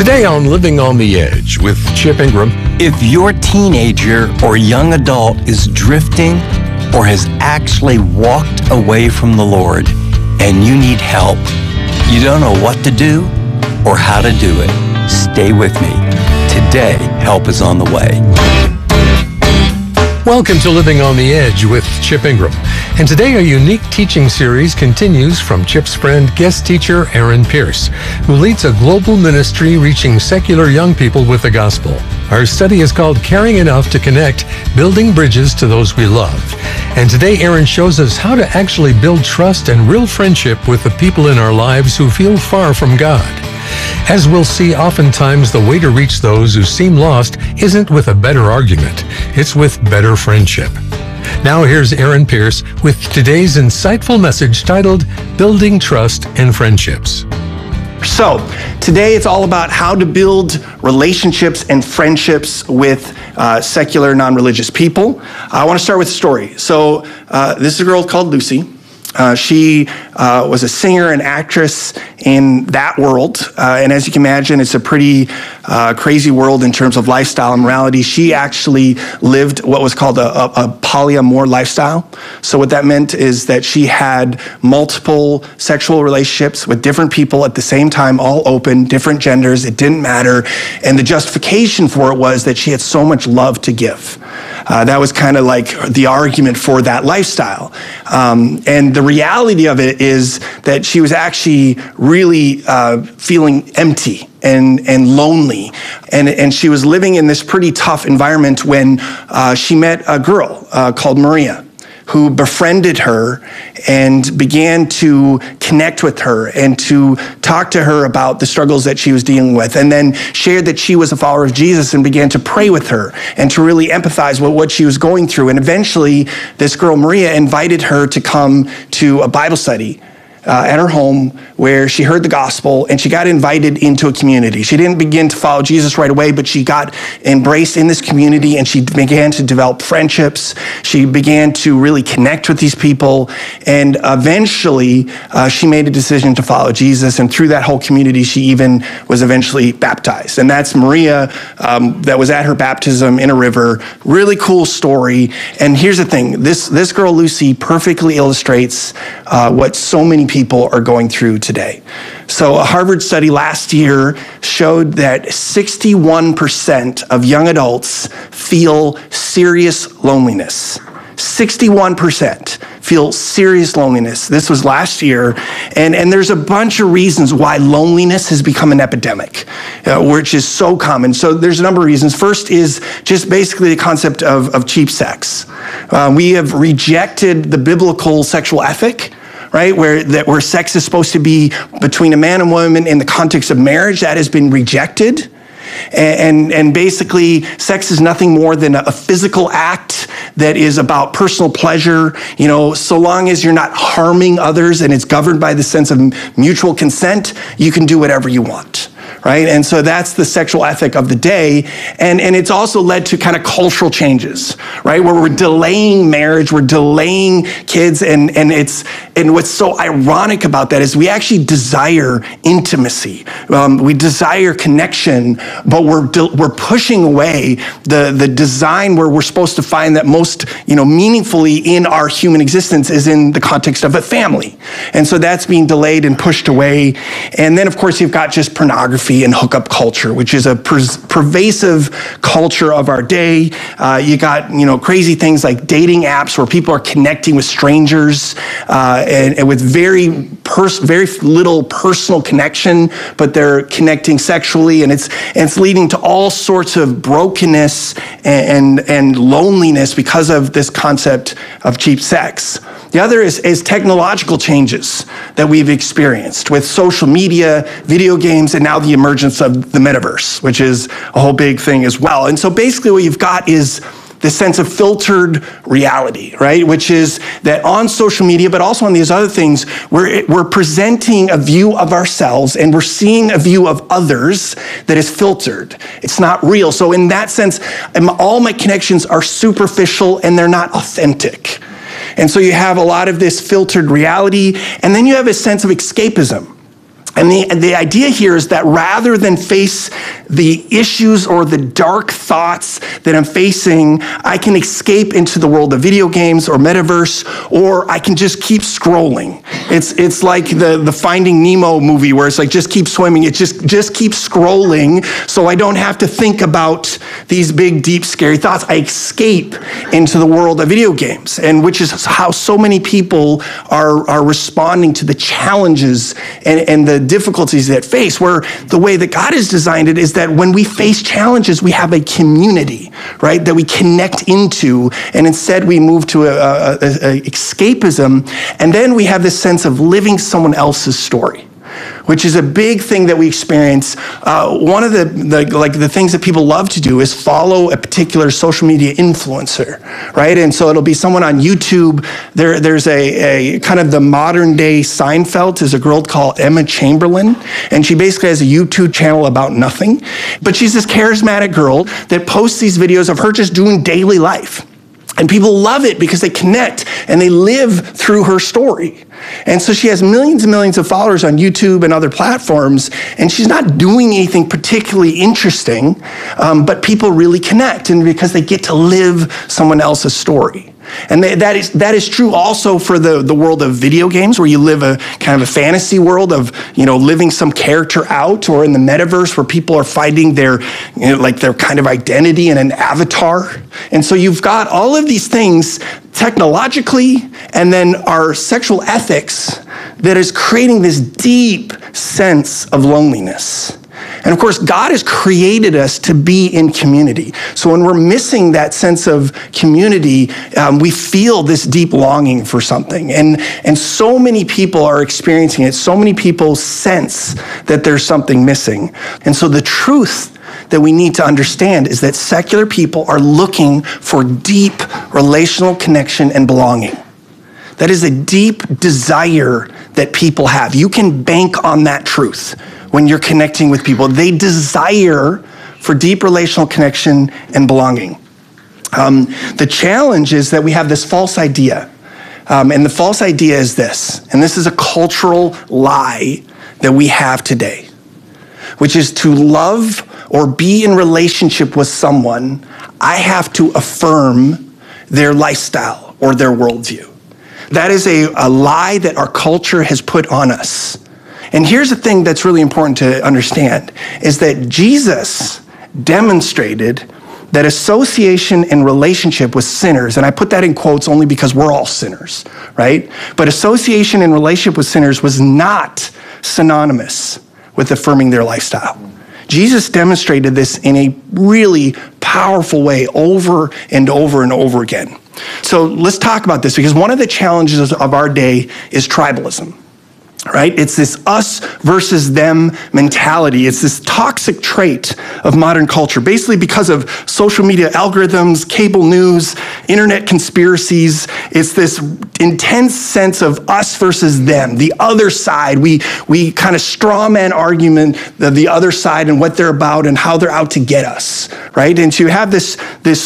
Today on Living on the Edge with Chip Ingram. If your teenager or young adult is drifting or has actually walked away from the Lord and you need help, you don't know what to do or how to do it, stay with me. Today, help is on the way. Welcome to Living on the Edge with Chip Ingram. And today a unique teaching series continues from Chip's friend, guest teacher Aaron Pierce, who leads a global ministry reaching secular young people with the gospel. Our study is called Caring Enough to Connect, Building Bridges to Those We Love. And today Aaron shows us how to actually build trust and real friendship with the people in our lives who feel far from God. As we'll see, oftentimes the way to reach those who seem lost isn't with a better argument, it's with better friendship. Now here's Aaron Pierce with today's insightful message titled Building Trust and Friendships. So, today it's all about how to build relationships and friendships with secular, non-religious people. I want to start with a story. So, this is a girl called Lucy. She was a singer and actress in that world. And as you can imagine, it's a pretty crazy world in terms of lifestyle and morality. She actually lived what was called a polyamor lifestyle. So what that meant is that she had multiple sexual relationships with different people at the same time, all open, different genders. It didn't matter. And the justification for it was that she had so much love to give. That was kind of like the argument for that lifestyle. And the reality of it is that she was actually really feeling empty and lonely. And she was living in this pretty tough environment when she met a girl called Maria, who befriended her and began to connect with her and to talk to her about the struggles that she was dealing with, and then shared that she was a follower of Jesus and began to pray with her and to really empathize with what she was going through. And eventually, this girl, Maria, invited her to come to a Bible study at her home where she heard the gospel and she got invited into a community. She didn't begin to follow Jesus right away, but she got embraced in this community and she began to develop friendships. She began to really connect with these people, and eventually she made a decision to follow Jesus, and through that whole community she even was eventually baptized. And that's Maria that was at her baptism in a river. Really cool story. And here's the thing, this girl Lucy perfectly illustrates what so many people are going through today. So a Harvard study last year showed that 61% of young adults feel serious loneliness. 61% feel serious loneliness. This was last year. And there's a bunch of reasons why loneliness has become an epidemic, which is so common. So there's a number of reasons. First is just basically the concept of cheap sex. We have rejected the biblical sexual ethic, right, where sex is supposed to be between a man and woman in the context of marriage. That has been rejected. And basically, sex is nothing more than a physical act that is about personal pleasure, so long as you're not harming others and it's governed by the sense of mutual consent, you can do whatever you want. Right? And so that's the sexual ethic of the day. And it's also led to kind of cultural changes, right? Where we're delaying marriage, we're delaying kids. And what's so ironic about that is we actually desire intimacy. We desire connection, but we're pushing away the design where we're supposed to find that most, meaningfully in our human existence is in the context of a family. And so that's being delayed and pushed away. And then of course you've got just pornography and hookup culture, which is a pervasive culture of our day. You got, crazy things like dating apps where people are connecting with strangers and with very little personal connection, but they're connecting sexually, and it's leading to all sorts of brokenness and loneliness because of this concept of cheap sex. The other is technological changes that we've experienced with social media, video games, and now the emergence of the metaverse, which is a whole big thing as well. And so basically what you've got is this sense of filtered reality, right? Which is that on social media, but also on these other things, we're presenting a view of ourselves and we're seeing a view of others that is filtered. It's not real. So in that sense, all my connections are superficial and they're not authentic. And so you have a lot of this filtered reality, and then you have a sense of escapism. And the idea here is that rather than face the issues or the dark thoughts that I'm facing, I can escape into the world of video games or metaverse, or I can just keep scrolling. It's like the Finding Nemo movie where it's like, just keep swimming. It just keep scrolling so I don't have to think about these big, deep, scary thoughts. I escape into the world of video games, and which is how so many people are responding to the challenges and the difficulties that face, where the way that God has designed it is that when we face challenges, we have a community, right, that we connect into, and instead we move to a escapism, and then we have this sense of living someone else's story, which is a big thing that we experience. One of the things that people love to do is follow a particular social media influencer, right? And so it'll be someone on YouTube. There's a kind of the modern day Seinfeld is a girl called Emma Chamberlain, and she basically has a YouTube channel about nothing, but she's this charismatic girl that posts these videos of her just doing daily life. And people love it because they connect and they live through her story. And so she has millions and millions of followers on YouTube and other platforms, and she's not doing anything particularly interesting, but people really connect, and because they get to live someone else's story. And that is true also for the world of video games, where you live a kind of a fantasy world of, living some character out, or in the metaverse where people are finding their kind of identity in an avatar. And so you've got all of these things technologically, and then our sexual ethics that is creating this deep sense of loneliness. And of course, God has created us to be in community. So when we're missing that sense of community, we feel this deep longing for something. And so many people are experiencing it. So many people sense that there's something missing. And so the truth that we need to understand is that secular people are looking for deep relational connection and belonging. That is a deep desire that people have. You can bank on that truth when you're connecting with people. They desire for deep relational connection and belonging. The challenge is that we have this false idea. And the false idea is this, and this is a cultural lie that we have today, which is to love or be in relationship with someone, I have to affirm their lifestyle or their worldview. That is a lie that our culture has put on us. And here's the thing that's really important to understand, is that Jesus demonstrated that association and relationship with sinners, and I put that in quotes only because we're all sinners, right? But association and relationship with sinners was not synonymous with affirming their lifestyle. Jesus demonstrated this in a really powerful way over and over and over again. So let's talk about this, because one of the challenges of our day is tribalism. Right? It's this us versus them mentality. It's this toxic trait of modern culture, basically because of social media algorithms, cable news, internet conspiracies. It's this intense sense of us versus them, the other side. We kind of straw man argument the other side and what they're about and how they're out to get us, right? And so you have this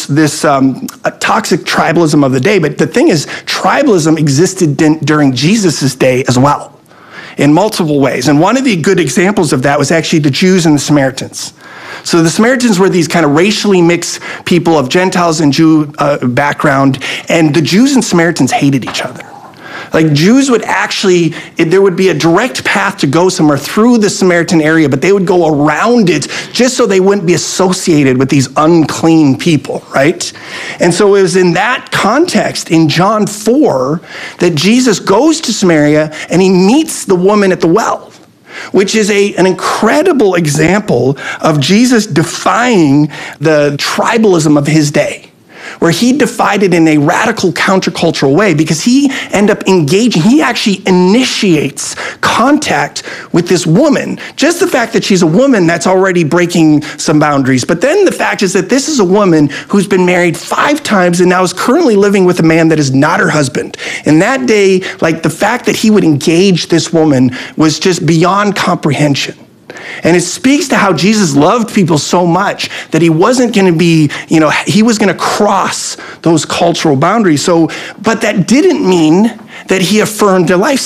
toxic tribalism of the day. But the thing is, tribalism existed during Jesus's day as well, in multiple ways. And one of the good examples of that was actually the Jews and the Samaritans. So the Samaritans were these kind of racially mixed people of Gentiles and Jew background, and the Jews and Samaritans hated each other. Like Jews would actually, there would be a direct path to go somewhere through the Samaritan area, but they would go around it just so they wouldn't be associated with these unclean people, right? And so it was in that context, in John 4, that Jesus goes to Samaria and he meets the woman at the well, which is an incredible example of Jesus defying the tribalism of his day, where he defied it in a radical countercultural way, because he ended up engaging, he actually initiates contact with this woman. Just the fact that she's a woman, that's already breaking some boundaries. But then the fact is that this is a woman who's been married 5 times and now is currently living with a man that is not her husband. In that day, like the fact that he would engage this woman was just beyond comprehension. And it speaks to how Jesus loved people so much that he wasn't going to be, he was going to cross those cultural boundaries. But that didn't mean that he affirmed their lifestyle,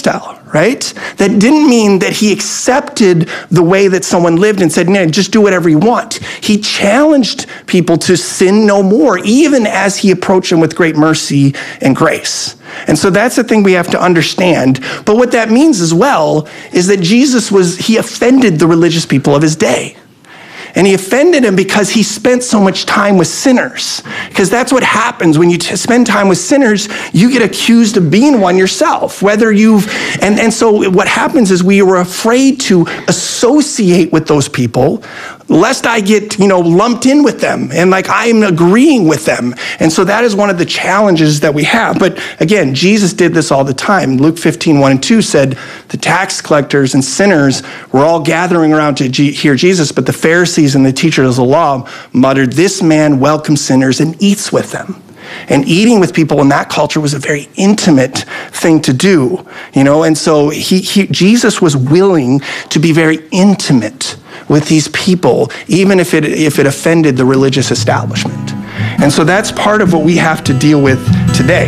right? That didn't mean that he accepted the way that someone lived and said, "No, just do whatever you want." He challenged people to sin no more, even as he approached them with great mercy and grace. And so that's the thing we have to understand. But what that means as well is that he offended the religious people of his day. And he offended him because he spent so much time with sinners. Because that's what happens when you spend time with sinners, you get accused of being one yourself. And so what happens is we were afraid to associate with those people, lest I get, lumped in with them and like I'm agreeing with them. And so that is one of the challenges that we have. But again, Jesus did this all the time. Luke 15:1-2 said, the tax collectors and sinners were all gathering around to hear Jesus, but the Pharisees and the teachers of the law muttered, "This man welcomes sinners and eats with them." And eating with people in that culture was a very intimate thing to do, and so Jesus was willing to be very intimate with these people, even if it offended the religious establishment. And so that's part of what we have to deal with today.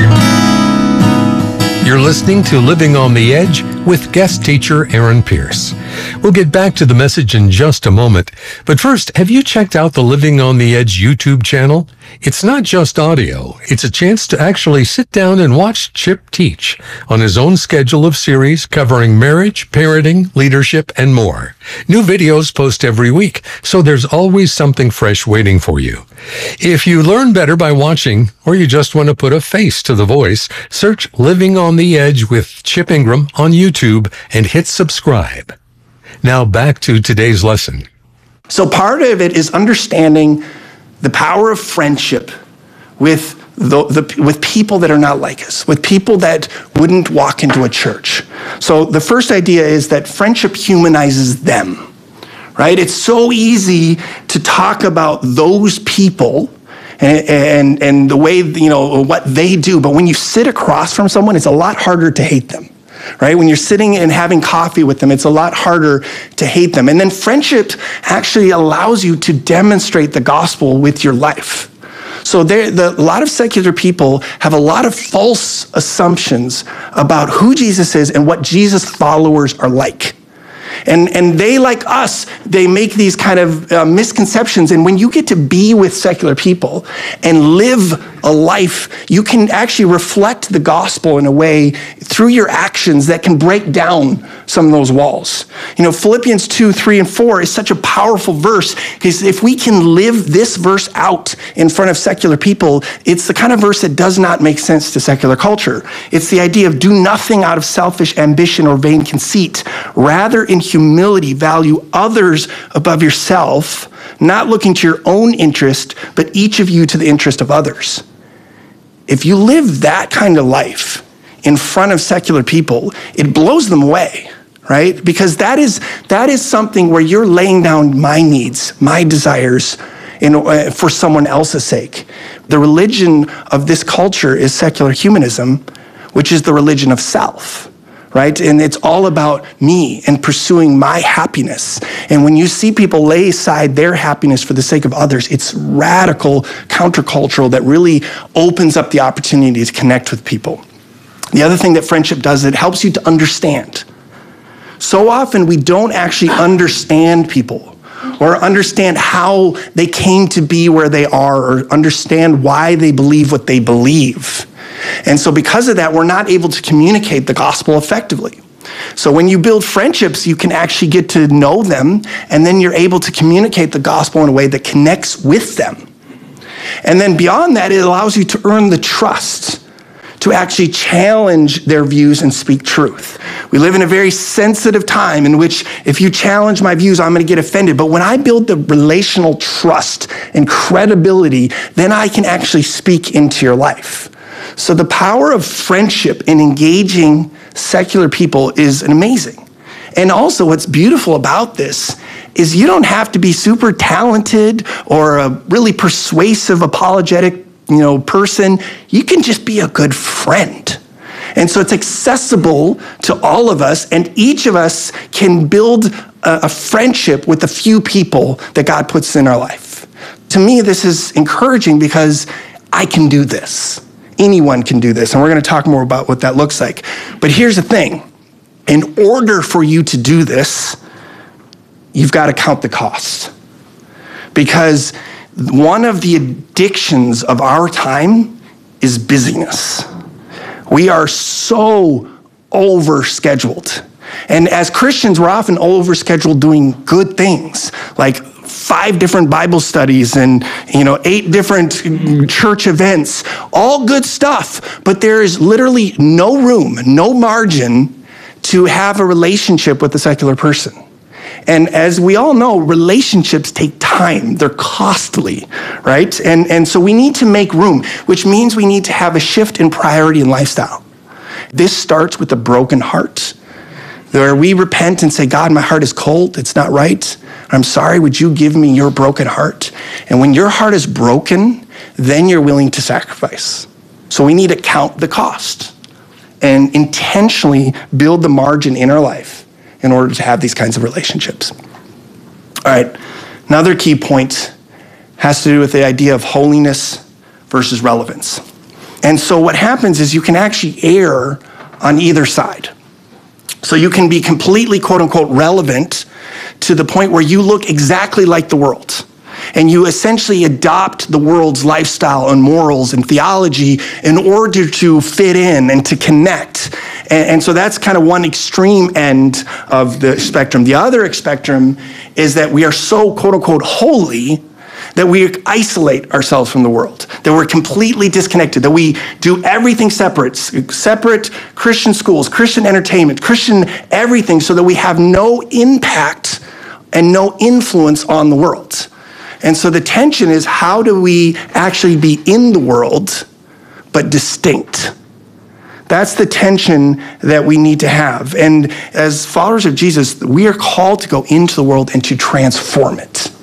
You're listening to Living on the Edge with guest teacher Aaron Pierce. We'll get back to the message in just a moment, but first, have you checked out the Living on the Edge YouTube channel? It's not just audio. It's a chance to actually sit down and watch Chip teach on his own schedule of series covering marriage, parenting, leadership, and more. New videos post every week, so there's always something fresh waiting for you. If you learn better by watching, or you just want to put a face to the voice, search Living on the Edge with Chip Ingram on YouTube and hit subscribe. Now back to today's lesson. So part of it is understanding the power of friendship with people that are not like us, with people that wouldn't walk into a church. So the first idea is that friendship humanizes them, right? It's so easy to talk about those people and the way, what they do, but when you sit across from someone, it's a lot harder to hate them. Right? When you're sitting and having coffee with them, it's a lot harder to hate them. And then friendship actually allows you to demonstrate the gospel with your life. So a lot of secular people have a lot of false assumptions about who Jesus is and what Jesus followers are like. And they, like us, they make these kind of misconceptions. And when you get to be with secular people and live a life, you can actually reflect the gospel in a way through your actions that can break down some of those walls. Philippians 2:3-4 is such a powerful verse, because if we can live this verse out in front of secular people, it's the kind of verse that does not make sense to secular culture. It's the idea of do nothing out of selfish ambition or vain conceit. Rather, in humility, value others above yourself, not looking to your own interest, but each of you to the interest of others. If you live that kind of life in front of secular people, it blows them away, right? Because that is something where you're laying down my needs, my desires for someone else's sake. The religion of this culture is secular humanism, which is the religion of self. Right? And it's all about me and pursuing my happiness. And when you see people lay aside their happiness for the sake of others, it's radical countercultural that really opens up the opportunity to connect with people. The other thing that friendship does, it helps you to understand. So often we don't actually understand people or understand how they came to be where they are or understand why they believe what they believe. And so because of that, we're not able to communicate the gospel effectively. So when you build friendships, you can actually get to know them, and then you're able to communicate the gospel in a way that connects with them. And then beyond that, it allows you to earn the trust to actually challenge their views and speak truth. We live in a very sensitive time in which if you challenge my views, I'm going to get offended. But when I build the relational trust and credibility, then I can actually speak into your life. So the power of friendship in engaging secular people is amazing. And also what's beautiful about this is you don't have to be super talented or a really persuasive, apologetic, person. You can just be a good friend. And so it's accessible to all of us, and each of us can build a friendship with a few people that God puts in our life. To me, this is encouraging because I can do this. Anyone can do this, and we're going to talk more about what that looks like. But here's the thing. in order for you to do this, you've got to count the cost. Because one of the addictions of our time is busyness. We are so overscheduled. And as Christians, we're often overscheduled doing good things, like 5 different Bible studies and 8 different church events, all good stuff. But there is literally no room, no margin to have a relationship with a secular person. And as we all know, relationships take time. They're costly, right? And so we need to make room, which means we need to have a shift in priority and lifestyle. This starts with a broken heart, where we repent and say, God, my heart is cold. It's not right. I'm sorry. Would you give me your broken heart? And when your heart is broken, then you're willing to sacrifice. So we need to count the cost and intentionally build the margin in our life in order to have these kinds of relationships. All right, another key point has to do with the idea of holiness versus relevance. And so what happens is you can actually err on either side. So you can be completely, quote unquote, relevant to the point where you look exactly like the world. And you essentially adopt the world's lifestyle and morals and theology in order to fit in and to connect. And so that's kind of one extreme end of the spectrum. The other spectrum is that we are so, quote unquote, holy that we isolate ourselves from the world, that we're completely disconnected, that we do everything separate Christian schools, Christian entertainment, Christian everything, so that we have no impact and no influence on the world. And so the tension is, how do we actually be in the world, but distinct? That's the tension that we need to have. And as followers of Jesus, we are called to go into the world and to transform it.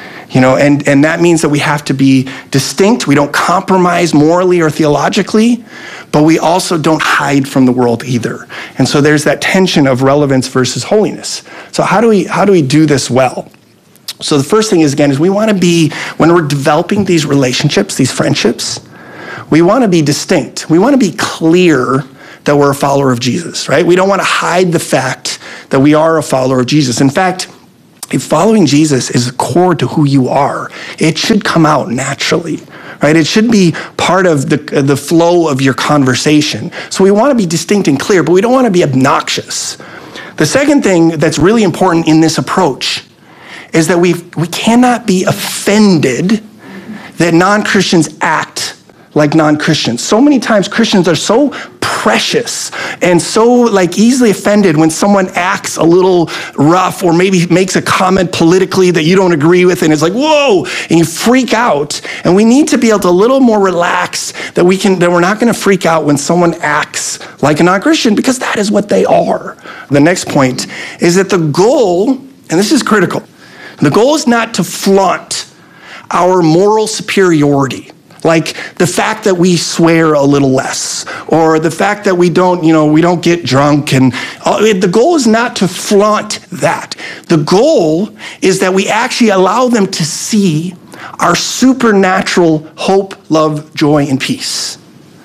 And that means that we have to be distinct. We don't compromise morally or theologically, but we also don't hide from the world either. And so there's that tension of relevance versus holiness. So how do we do this well? So the first thing is we want to be, when we're developing these relationships, these friendships, we want to be distinct. We want to be clear that we're a follower of Jesus, right? We don't want to hide the fact that we are a follower of Jesus. In fact, if following Jesus is core to who you are, it should come out naturally, right? It should be part of the flow of your conversation. So we want to be distinct and clear, but we don't want to be obnoxious. The second thing that's really important in this approach is that we cannot be offended that non-Christians act like non-Christians. So many times Christians are so precious and so easily offended when someone acts a little rough or maybe makes a comment politically that you don't agree with, and it's like, whoa, and you freak out. And we need to be able to a little more relax, that we're not going to freak out when someone acts like a non-Christian, because that is what they are. The next point is that the goal, and this is critical, the goal is not to flaunt our moral superiority. Like the fact that we swear a little less, or the fact that we don't get drunk. And the goal is not to flaunt that. The goal is that we actually allow them to see our supernatural hope, love, joy, and peace.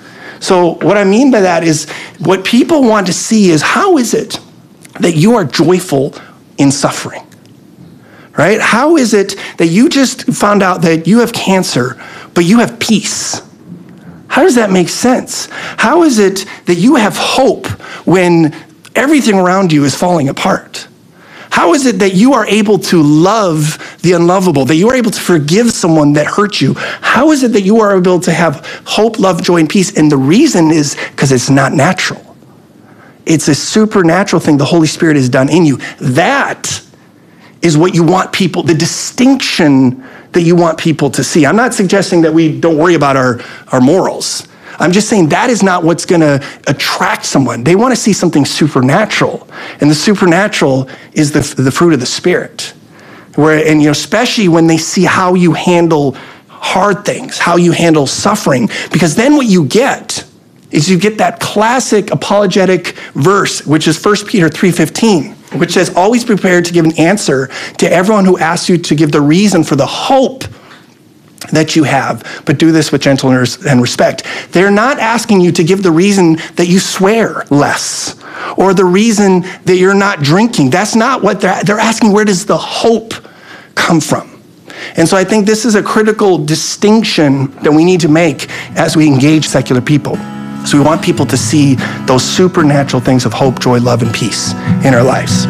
So what I mean by that is, what people want to see is, how is it that you are joyful in suffering? Right? How is it that you just found out that you have cancer, but you have peace? How does that make sense? How is it that you have hope when everything around you is falling apart? How is it that you are able to love the unlovable, that you are able to forgive someone that hurt you? How is it that you are able to have hope, love, joy, and peace? And the reason is because it's not natural. It's a supernatural thing the Holy Spirit has done in you. That is what you want people, the distinction that you want people to see. I'm not suggesting that we don't worry about our morals. I'm just saying that is not what's going to attract someone. They want to see something supernatural. And the supernatural is the fruit of the Spirit. Especially when they see how you handle hard things, how you handle suffering. Because then what you get is you get that classic apologetic verse, which is 1 Peter 3:15. Which says, always prepared to give an answer to everyone who asks you to give the reason for the hope that you have, but do this with gentleness and respect. They're not asking you to give the reason that you swear less or the reason that you're not drinking. That's not what they're asking. Where does the hope come from? And so I think this is a critical distinction that we need to make as we engage secular people. So we want people to see those supernatural things of hope, joy, love, and peace in our lives.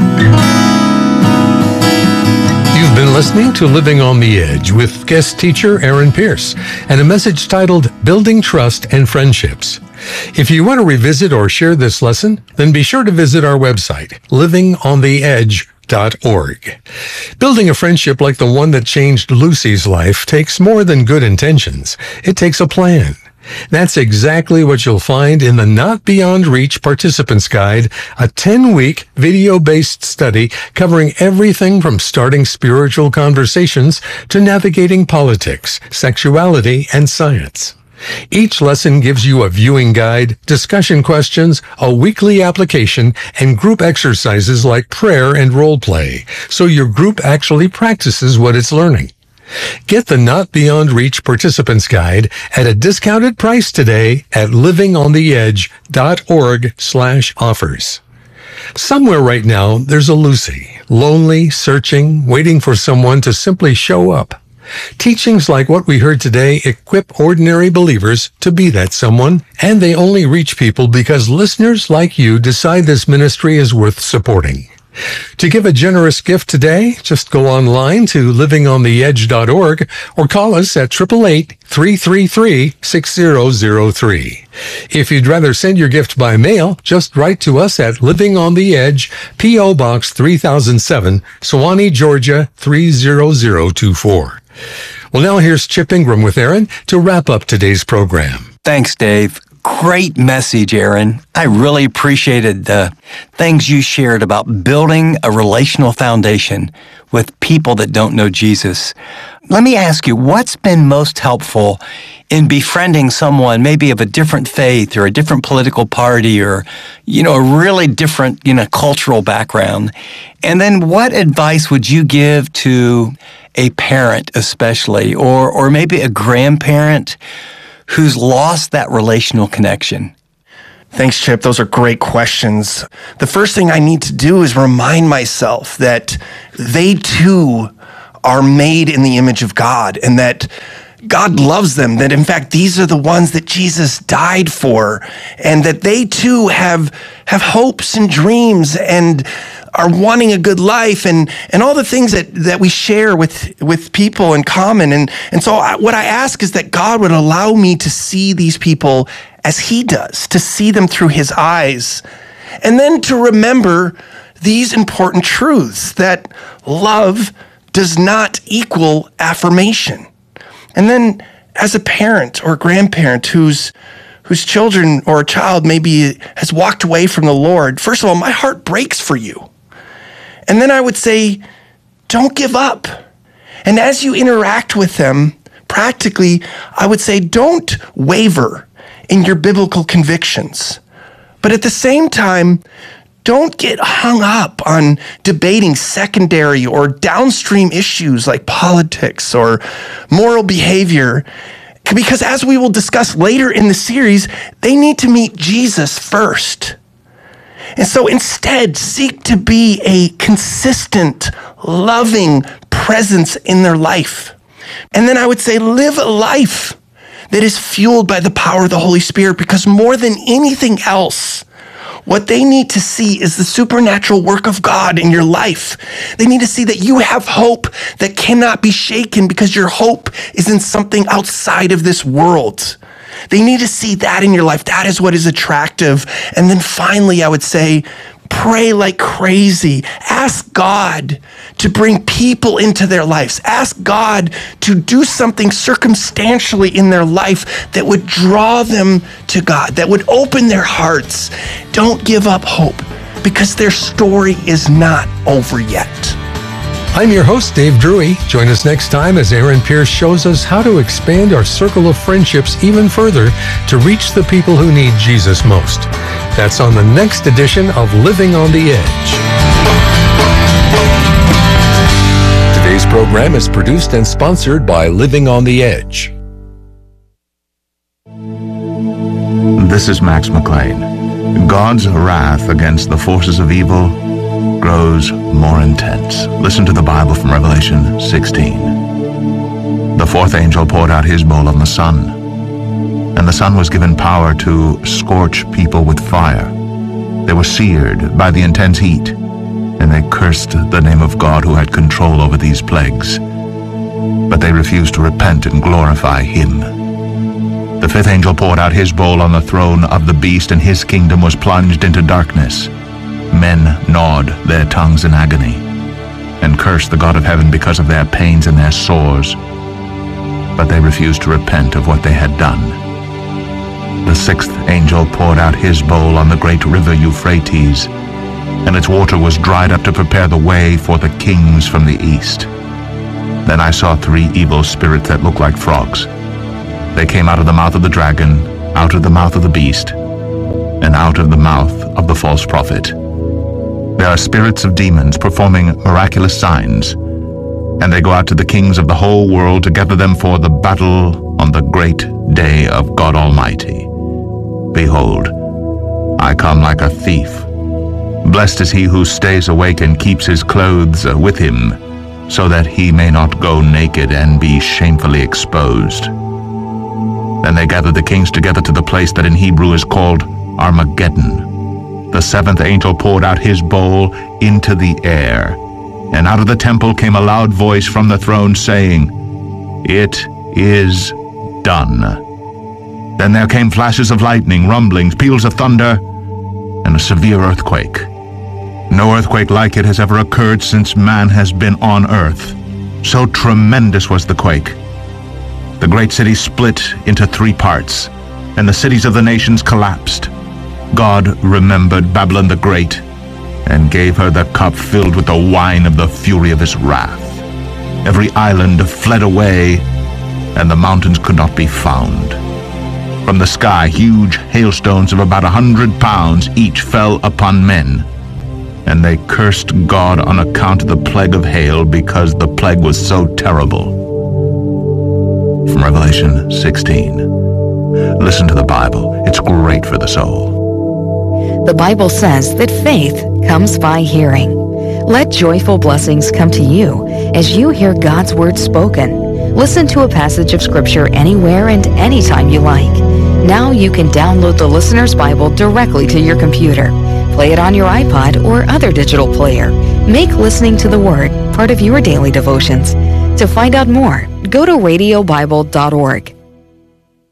You've been listening to Living on the Edge with guest teacher Aaron Pierce and a message titled Building Trust and Friendships. If you want to revisit or share this lesson, then be sure to visit our website, livingontheedge.org. Building a friendship like the one that changed Lucy's life takes more than good intentions. It takes a plan. That's exactly what you'll find in the Not Beyond Reach Participants Guide, a 10-week video-based study covering everything from starting spiritual conversations to navigating politics, sexuality, and science. Each lesson gives you a viewing guide, discussion questions, a weekly application, and group exercises like prayer and role play, so your group actually practices what it's learning. Get the Not Beyond Reach Participants Guide at a discounted price today at livingontheedge.org/offers. Somewhere right now, there's a Lucy, lonely, searching, waiting for someone to simply show up. Teachings like what we heard today equip ordinary believers to be that someone, and they only reach people because listeners like you decide this ministry is worth supporting. To give a generous gift today, just go online to livingontheedge.org or call us at 888-333-6003. If you'd rather send your gift by mail, just write to us at Living on the Edge, P.O. Box 3007, Suwanee, Georgia 30024. Well, now here's Chip Ingram with Aaron to wrap up today's program. Thanks, Dave. Great message, Aaron. I really appreciated the things you shared about building a relational foundation with people that don't know Jesus. Let me ask you, what's been most helpful in befriending someone maybe of a different faith or a different political party or, a really different, cultural background? And then what advice would you give to a parent especially, or maybe a grandparent who's lost that relational connection? Thanks, Chip. Those are great questions. The first thing I need to do is remind myself that they too are made in the image of God and that God loves them, that in fact, these are the ones that Jesus died for, and that they too have hopes and dreams and are wanting a good life and all the things that we share with people in common. And so what I ask is that God would allow me to see these people as he does, to see them through his eyes, and then to remember these important truths, that love does not equal affirmation. And then as a parent or grandparent whose children or a child maybe has walked away from the Lord, first of all, my heart breaks for you. And then I would say, don't give up. And as you interact with them, practically, I would say, don't waver in your biblical convictions. But at the same time, don't get hung up on debating secondary or downstream issues like politics or moral behavior. Because as we will discuss later in the series, they need to meet Jesus first. And so instead, seek to be a consistent, loving presence in their life. And then I would say, live a life that is fueled by the power of the Holy Spirit, because more than anything else, what they need to see is the supernatural work of God in your life. They need to see that you have hope that cannot be shaken because your hope is in something outside of this world. They need to see that in your life. That is what is attractive. And then finally, I would say, pray like crazy. Ask God to bring people into their lives. Ask God to do something circumstantially in their life that would draw them to God, that would open their hearts. Don't give up hope, because their story is not over yet. I'm your host, Dave Drury. Join us next time as Aaron Pierce shows us how to expand our circle of friendships even further to reach the people who need Jesus most. That's on the next edition of Living on the Edge. Today's program program is produced and sponsored by Living on the Edge. This is Max McLean. God's wrath against the forces of evil grows more intense. Listen to the Bible from Revelation 16. The fourth angel poured out his bowl on the sun, and the sun was given power to scorch people with fire. They were seared by the intense heat, and they cursed the name of God who had control over these plagues. But they refused to repent and glorify him. The fifth angel poured out his bowl on the throne of the beast, and his kingdom was plunged into darkness. Men gnawed their tongues in agony, and cursed the God of heaven because of their pains and their sores. But they refused to repent of what they had done. The sixth angel poured out his bowl on the great river Euphrates, and its water was dried up to prepare the way for the kings from the east. Then I saw three evil spirits that looked like frogs. They came out of the mouth of the dragon, out of the mouth of the beast, and out of the mouth of the false prophet. They are spirits of demons performing miraculous signs, and they go out to the kings of the whole world to gather them for the battle on the great day of God Almighty. Behold, I come like a thief. Blessed is he who stays awake and keeps his clothes with him, so that he may not go naked and be shamefully exposed. Then they gathered the kings together to the place that in Hebrew is called Armageddon. The seventh angel poured out his bowl into the air, and out of the temple came a loud voice from the throne saying, "It is done." Then there came flashes of lightning, rumblings, peals of thunder, and a severe earthquake. No earthquake like it has ever occurred since man has been on earth. So tremendous was the quake. The great city split into three parts, and the cities of the nations collapsed. God remembered Babylon the Great, and gave her the cup filled with the wine of the fury of his wrath. Every island fled away, and the mountains could not be found. From the sky, huge hailstones of about 100 pounds each fell upon men, and they cursed God on account of the plague of hail, because the plague was so terrible. From Revelation 16. Listen to the Bible. It's great for the soul. The Bible says that faith comes by hearing. Let joyful blessings come to you as you hear God's word spoken. Listen to a passage of Scripture anywhere and anytime you like. Now you can download the Listener's Bible directly to your computer. Play it on your iPod or other digital player. Make listening to the Word part of your daily devotions. To find out more, go to radiobible.org.